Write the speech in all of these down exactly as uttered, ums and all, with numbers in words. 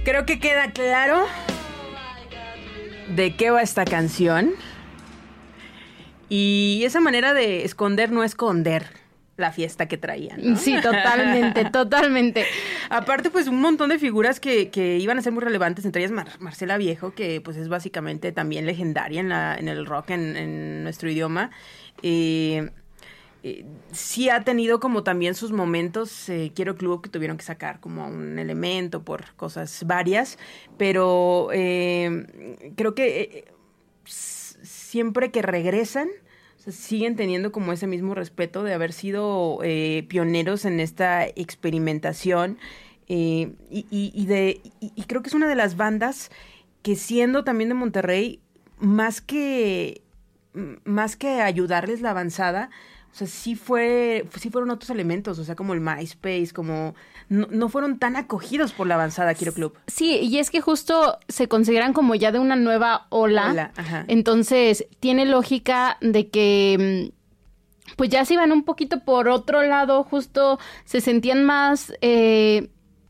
Creo que queda claro de qué va esta canción. Y esa manera de esconder no esconder la fiesta que traían, ¿no? Sí, totalmente, totalmente. Aparte, pues, un montón de figuras que, que iban a ser muy relevantes, entre ellas Mar- Marcela Viejo, que pues es básicamente también legendaria en, la, en el rock en, en nuestro idioma. Eh, eh, sí ha tenido como también sus momentos, eh, Quiero Club, que tuvieron que sacar como un elemento por cosas varias, pero eh, creo que eh, siempre que regresan, o sea, siguen teniendo como ese mismo respeto de haber sido eh, pioneros en esta experimentación eh, y, y, y, de, y, y creo que es una de las bandas que, siendo también de Monterrey, más que, más que ayudarles la avanzada, o sea, sí fue, sí fueron otros elementos, o sea, como el MySpace, como no, no fueron tan acogidos por la avanzada Quiero Club. Sí, y es que justo se consideran como ya de una nueva ola. Ola, ajá. Entonces, tiene lógica de que pues ya se iban un poquito por otro lado, justo se sentían más eh,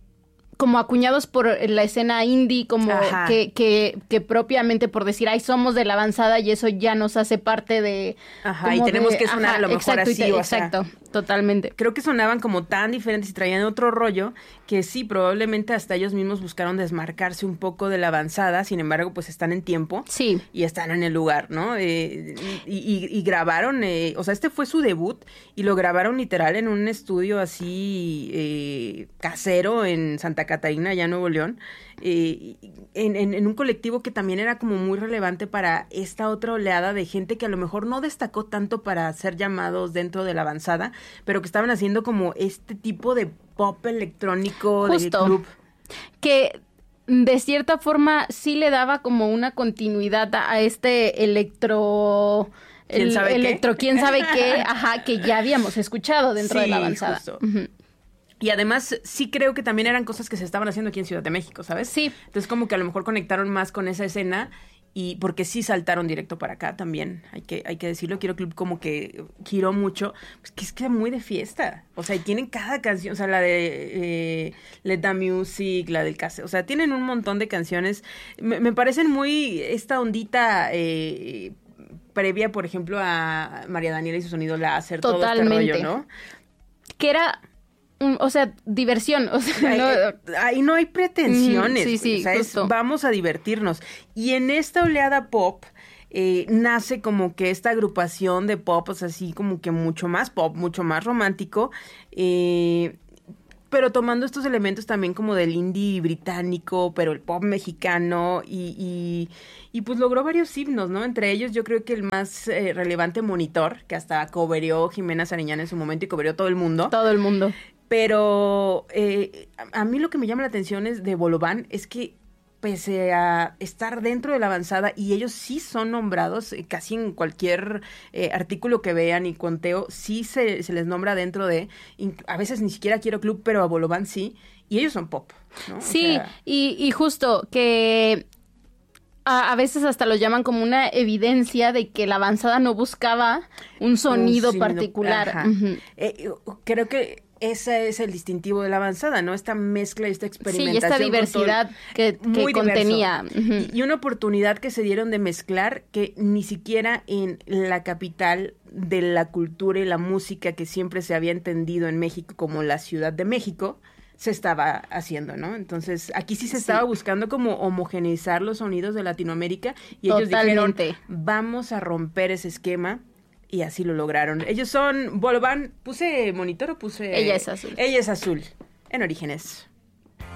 como acuñados por la escena indie, como que, que, que propiamente por decir, ay, somos de la avanzada y eso ya nos hace parte de... Ajá, y tenemos de, que sonar ajá, a lo mejor exacto, así, te, o exacto, sea, totalmente. Creo que sonaban como tan diferentes y traían otro rollo que sí, probablemente hasta ellos mismos buscaron desmarcarse un poco de la avanzada, sin embargo, pues están en tiempo. Sí. Y están en el lugar, ¿no? Eh, y, y, y grabaron, eh, o sea, este fue su debut y lo grabaron literal en un estudio así eh, casero en Santa Catarina, allá en Nuevo León, eh, en, en, en un colectivo que también era como muy relevante para esta otra oleada de gente que a lo mejor no destacó tanto para ser llamados dentro de la avanzada, pero que estaban haciendo como este tipo de pop electrónico. Justo. De club. Que de cierta forma sí le daba como una continuidad a, a este electro... ¿Quién el, sabe electro, qué? quién sabe qué, ajá, que ya habíamos escuchado dentro Sí, de la avanzada. Justo. Uh-huh. Y además sí creo que también eran cosas que se estaban haciendo aquí en Ciudad de México, ¿sabes? Sí. Entonces como que a lo mejor conectaron más con esa escena y porque sí saltaron directo para acá también, hay que, hay que decirlo. Quiero Club como que giró mucho, pues que es que es muy de fiesta, o sea, y tienen cada canción, o sea, la de eh, Let the Music, la del cassette, o sea, tienen un montón de canciones, me, me parecen muy esta ondita eh, previa, por ejemplo, a María Daniela y su sonido láser, totalmente. todo este rollo, ¿no? Que era... O sea, diversión. O sea, ahí, no, ahí no hay pretensiones. Mm, sí, sí, o sea, es, justo. vamos a divertirnos. Y en esta oleada pop eh, nace como que esta agrupación de pop, o sea, así como que mucho más pop, mucho más romántico, eh, pero tomando estos elementos también como del indie británico, pero el pop mexicano, y, y, y pues logró varios himnos, ¿no? Entre ellos yo creo que el más eh, relevante, Monitor, que hasta cobereó Jimena Sariñana en su momento y cobereó todo el mundo. Todo el mundo. Pero eh, a, a mí lo que me llama la atención es de Bolobán es que pese a estar dentro de la avanzada, y ellos sí son nombrados eh, casi en cualquier eh, artículo que vean y conteo, sí se, se les nombra dentro de, a veces ni siquiera Quiero Club, pero a Bolobán sí, y ellos son pop, ¿no? Sí, o sea, y, y justo que... A, a veces hasta lo llaman como una evidencia de que la avanzada no buscaba un sonido, un sonido particular. Uh-huh. Eh, creo que ese es el distintivo de la avanzada, ¿no? Esta mezcla y esta experimentación. Sí, esta diversidad todo, que, que contenía. Uh-huh. Y, y una oportunidad que se dieron de mezclar que ni siquiera en la capital de la cultura y la música que siempre se había entendido en México como la Ciudad de México, se estaba haciendo, ¿no? Entonces, aquí sí se estaba sí. buscando como homogeneizar los sonidos de Latinoamérica y Totalmente. ellos dijeron, vamos a romper ese esquema. Y así lo lograron. Ellos son Bolobán. ¿Puse Monitor o puse...? Ella es azul. Ella es azul. En Orígenes.